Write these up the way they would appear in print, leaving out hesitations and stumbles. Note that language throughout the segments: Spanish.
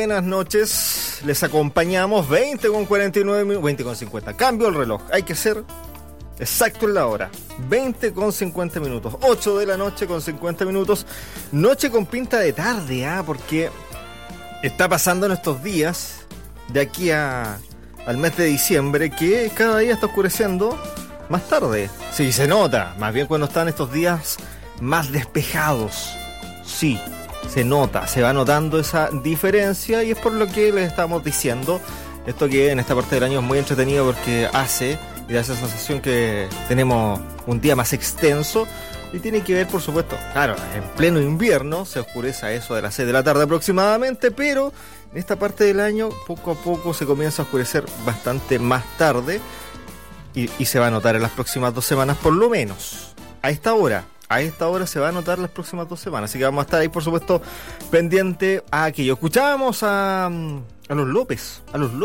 buenas noches. Les acompañamos 20 con 49 minutos, 20 con 50. Cambio el reloj. Hay que ser exacto en la hora. 20 con 50 minutos. 8 de la noche con 50 minutos. Noche con pinta de tarde, porque está pasando en estos días, de aquí al mes de diciembre, que cada día está oscureciendo más tarde. Sí, se nota. Más bien cuando están estos días más despejados. Sí. Se nota, se va notando esa diferencia y es por lo que les estamos diciendo esto, que en esta parte del año es muy entretenido porque hace y da esa sensación que tenemos un día más extenso y tiene que ver, por supuesto, claro, en pleno invierno se oscurece a eso de las 6 de la tarde aproximadamente, pero en esta parte del año poco a poco se comienza a oscurecer bastante más tarde y se va a notar en las próximas 2 semanas por lo menos, a esta hora se va a notar las próximas 2 semanas. Así que vamos a estar ahí, por supuesto, pendiente a aquello. Escuchábamos a los López.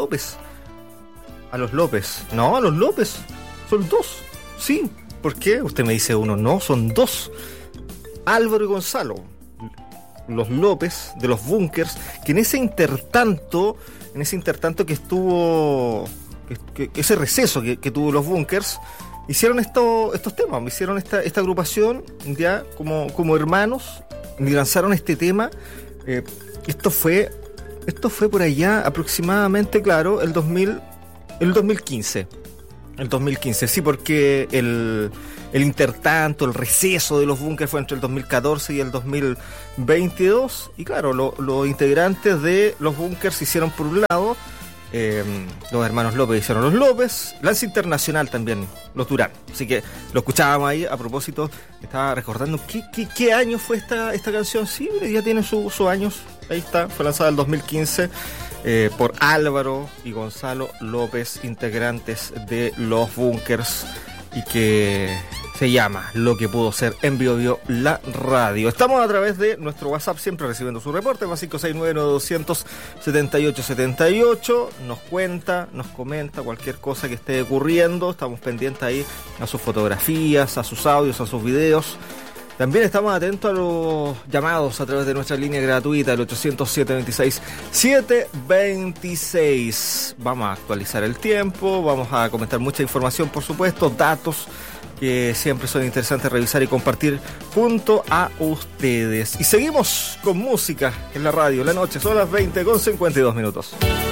No, a los López. Son 2. Sí. ¿Por qué? Usted me dice uno. No, son 2. Álvaro y Gonzalo. Los López de los Bunkers. Que en ese intertanto que estuvo... Que ese receso que tuvo los Bunkers... Hicieron estos temas, hicieron esta agrupación ya como hermanos, y lanzaron este tema. Esto fue por allá aproximadamente, claro, el 2015. El 2015, sí, porque el intertanto, el receso de los Bunkers fue entre el 2014 y el 2022. Y claro, los integrantes de los Bunkers hicieron por un lado... los hermanos López hicieron los López, Lance Internacional también, los Durán. Así que lo escuchábamos ahí. A propósito, estaba recordando qué año fue esta canción. Sí, ya tiene sus años. Ahí está, fue lanzada en el 2015 por Álvaro y Gonzalo López, integrantes de los Bunkers, y que se llama Lo que pudo ser en Bio la radio. Estamos a través de nuestro WhatsApp, siempre recibiendo su reporte, más 569-9200-7878. Nos cuenta, nos comenta cualquier cosa que esté ocurriendo. Estamos pendientes ahí a sus fotografías, a sus audios, a sus videos. También estamos atentos a los llamados a través de nuestra línea gratuita, el 800-726-726. Vamos a actualizar el tiempo, vamos a comentar mucha información, por supuesto, datos que siempre son interesantes revisar y compartir junto a ustedes. Y seguimos con música en la radio, la noche, son las 20 con 52 minutos.